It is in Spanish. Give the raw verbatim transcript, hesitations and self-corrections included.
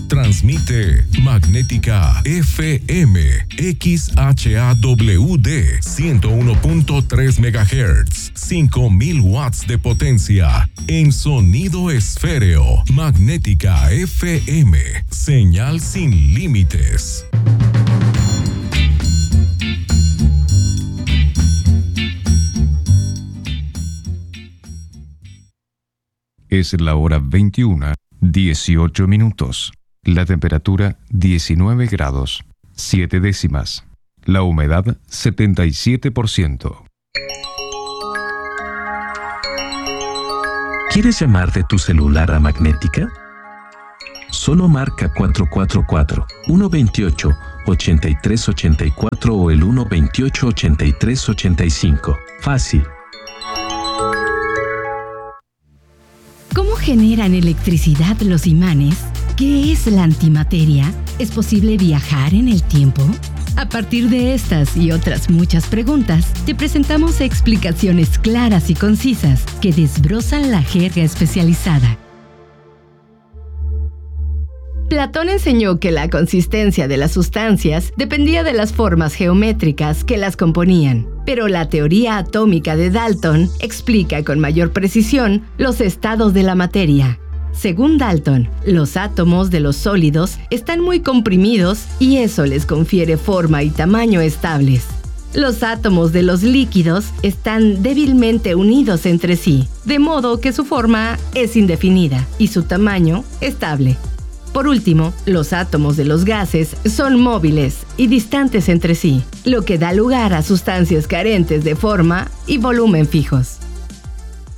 Transmite Magnética F M X H A W D ciento uno punto tres megahertz, cinco mil watts de potencia en sonido esféreo. Magnética F M, señal sin límites. Es la hora veintiuna, dieciocho minutos. La temperatura diecinueve grados, siete décimas. La humedad setenta y siete por ciento. ¿Quieres llamar de tu celular a Magnética? Solo marca cuatro cuatro cuatro, uno dos ocho, ocho tres ocho cuatro o el uno dos ocho, ocho tres ocho cinco. Fácil. ¿Cómo generan electricidad los imanes? ¿Qué es la antimateria? ¿Es posible viajar en el tiempo? A partir de estas y otras muchas preguntas, te presentamos explicaciones claras y concisas que desbrozan la jerga especializada. Platón enseñó que la consistencia de las sustancias dependía de las formas geométricas que las componían, pero la teoría atómica de Dalton explica con mayor precisión los estados de la materia. Según Dalton, los átomos de los sólidos están muy comprimidos y eso les confiere forma y tamaño estables. Los átomos de los líquidos están débilmente unidos entre sí, de modo que su forma es indefinida y su tamaño estable. Por último, los átomos de los gases son móviles y distantes entre sí, lo que da lugar a sustancias carentes de forma y volumen fijos.